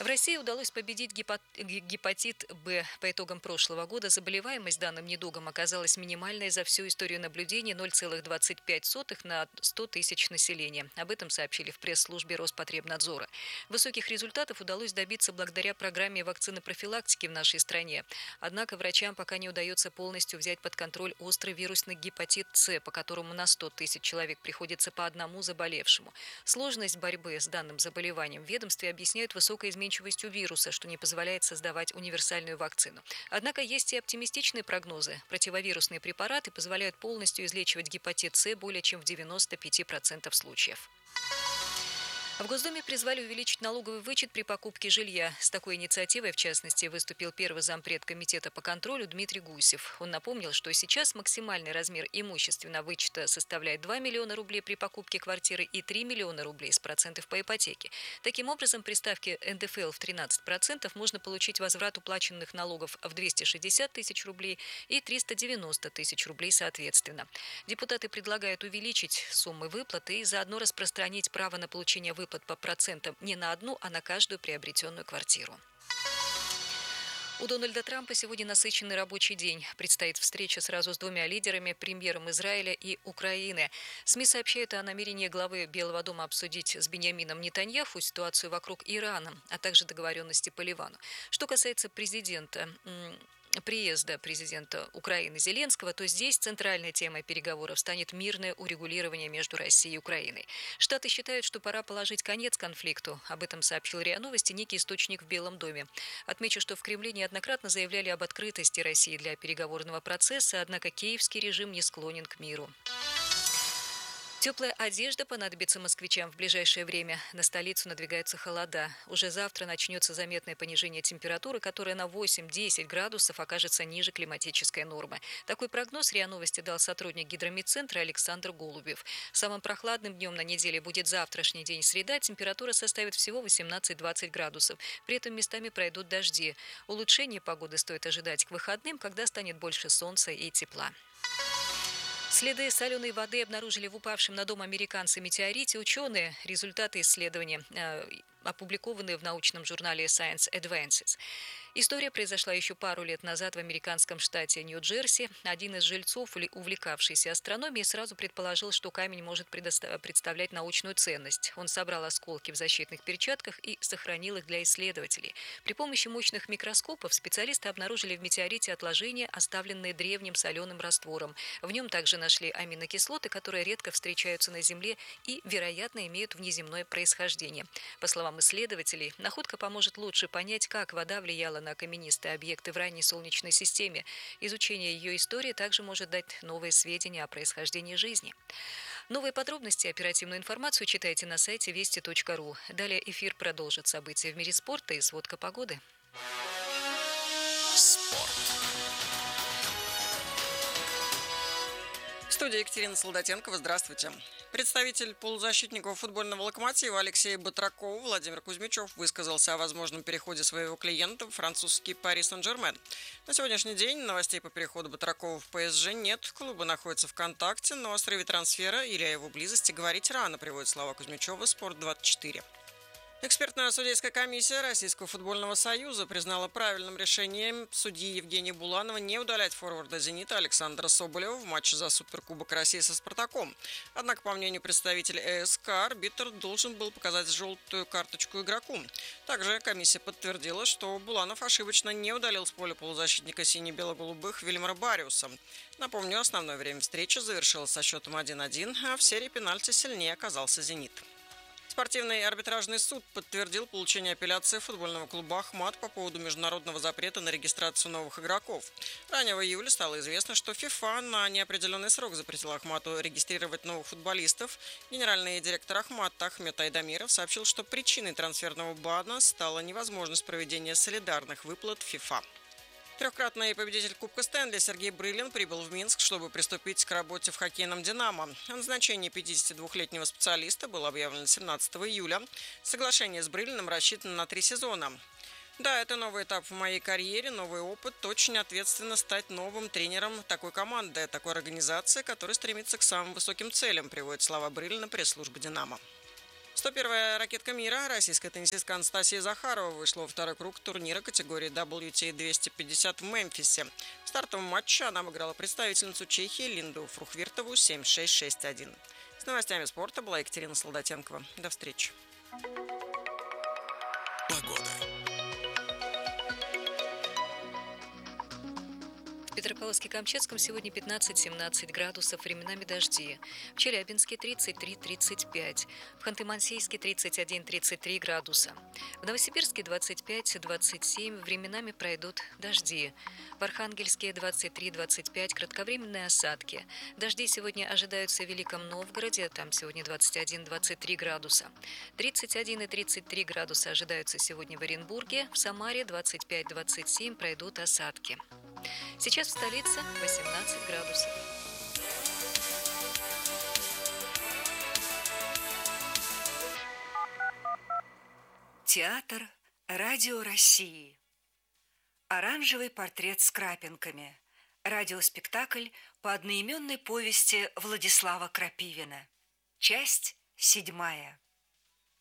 В России удалось победить гепатит Б. По итогам прошлого года заболеваемость данным недугом оказалась минимальной за всю историю наблюдений 0,25 на 100 тысяч населения. Об этом сообщили в пресс-службе Роспотребнадзора. Высоких результатов удалось добиться благодаря программе вакцины профилактики в нашей стране. Однако врачам пока не удается полностью взять под контроль острый вирусный гепатит С, по которому на 100 тысяч человек приходится по одному заболевшему. Сложность борьбы с данным заболеванием в ведомстве объясняют высокой изменчивостью вируса, что не позволяет создавать универсальную вакцину. Однако есть и оптимистичные прогнозы. Противовирусные препараты позволяют полностью излечивать гепатит С более чем в 95% случаев. В Госдуме призвали увеличить налоговый вычет при покупке жилья. С такой инициативой, в частности, выступил первый зампред комитета по контролю Дмитрий Гусев. Он напомнил, что сейчас максимальный размер имущественного вычета составляет 2 миллиона рублей при покупке квартиры и 3 миллиона рублей с процентов по ипотеке. Таким образом, при ставке НДФЛ в 13% можно получить возврат уплаченных налогов в 260 тысяч рублей и 390 тысяч рублей соответственно. Депутаты предлагают увеличить суммы выплаты и заодно распространить право на получение выплат по процентам не на одну, а на каждую приобретенную квартиру. У Дональда Трампа сегодня насыщенный рабочий день. Предстоит встреча сразу с двумя лидерами, премьером Израиля и Украины. СМИ сообщают о намерении главы Белого дома обсудить с Биньямином Нетаньяху ситуацию вокруг Ирана, а также договоренности по Ливану. Что касается приезда президента Украины Зеленского, то здесь центральной темой переговоров станет мирное урегулирование между Россией и Украиной. Штаты считают, что пора положить конец конфликту. Об этом сообщил РИА Новости некий источник в Белом доме. Отмечу, что в Кремле неоднократно заявляли об открытости России для переговорного процесса, однако киевский режим не склонен к миру. Теплая одежда понадобится москвичам в ближайшее время. На столицу надвигаются холода. Уже завтра начнется заметное понижение температуры, которая на 8-10 градусов окажется ниже климатической нормы. Такой прогноз РИА Новости дал сотрудник гидрометцентра Александр Голубев. Самым прохладным днем на неделе будет завтрашний день среда. Температура составит всего 18-20 градусов. При этом местами пройдут дожди. Улучшение погоды стоит ожидать к выходным, когда станет больше солнца и тепла. Следы соленой воды обнаружили в упавшем на дом американца метеорите ученые. Результаты исследования опубликованы в научном журнале Science Advances. История произошла еще пару лет назад в американском штате Нью-Джерси. Один из жильцов, увлекавшийся астрономией, сразу предположил, что камень может представлять научную ценность. Он собрал осколки в защитных перчатках и сохранил их для исследователей. При помощи мощных микроскопов специалисты обнаружили в метеорите отложения, оставленные древним соленым раствором. В нем также нашли аминокислоты, которые редко встречаются на Земле и, вероятно, имеют внеземное происхождение. По словам исследователей, находка поможет лучше понять, как вода влияла на каменистые объекты в ранней Солнечной системе. Изучение ее истории также может дать новые сведения о происхождении жизни. Новые подробности и оперативную информацию читайте на сайте вести.ру. Далее эфир продолжит события в мире спорта и сводка погоды. Спорт. В студии Екатерина Солдатенкова. Здравствуйте. Представитель полузащитников футбольного «Локомотива» Алексей Батраков Владимир Кузьмичев высказался о возможном переходе своего клиента в французский «Пари Сен-Жермен». На сегодняшний день новостей по переходу Батракова в ПСЖ нет. Клубы находятся в контакте, но о срыве трансфера или о его близости говорить рано, приводит слова Кузьмичева «Спорт-24». Экспертная судейская комиссия Российского футбольного союза признала правильным решением судьи Евгения Буланова не удалять форварда «Зенита» Александра Соболева в матче за Суперкубок России со «Спартаком». Однако, по мнению представителя ЭСК, арбитр должен был показать желтую карточку игроку. Также комиссия подтвердила, что Буланов ошибочно не удалил с поля полузащитника сине-бело-голубых Вильмара Бариуса. Напомню, основное время встречи завершилось со счетом 1-1, а в серии пенальти сильнее оказался «Зенит». Спортивный арбитражный суд подтвердил получение апелляции футбольного клуба «Ахмат» по поводу международного запрета на регистрацию новых игроков. Ранее в июле стало известно, что ФИФА на неопределенный срок запретила «Ахмату» регистрировать новых футболистов. Генеральный директор «Ахмата» Ахмет Айдамиров сообщил, что причиной трансферного бана стала невозможность проведения солидарных выплат ФИФА. Трехкратный победитель Кубка Стэнли Сергей Брылин прибыл в Минск, чтобы приступить к работе в хоккейном «Динамо». О назначении 52-летнего специалиста было объявлено 17 июля. Соглашение с Брылиным рассчитано на 3 сезона. Да, это новый этап в моей карьере, новый опыт. Очень ответственно стать новым тренером такой команды, такой организации, которая стремится к самым высоким целям, приводит слова Брылина пресс-службы «Динамо». 101-я ракетка мира, российская теннисистка Анастасия Захарова, вышла во второй круг турнира категории WTA 250 в Мемфисе. В стартовом матче она обыграла представительницу Чехии Линду Фрухвиртову 7-6-6-1. С новостями спорта была Екатерина Солдатенкова. До встречи. Погода. В Петропавловске-Камчатском сегодня 15-17 градусов, временами дожди. В Челябинске 33-35, в Ханты-Мансийске 31-33 градуса. В Новосибирске 25-27, временами пройдут дожди. В Архангельске 23-25, кратковременные осадки. Дожди сегодня ожидаются в Великом Новгороде, там сегодня 21-23 градуса. 31 и 33 градуса ожидаются сегодня в Оренбурге, в Самаре 25-27 пройдут осадки. Сейчас в столице 18 градусов. Театр Радио России. Оранжевый портрет с крапинками. Радиоспектакль по одноименной повести Владислава Крапивина. Часть 7.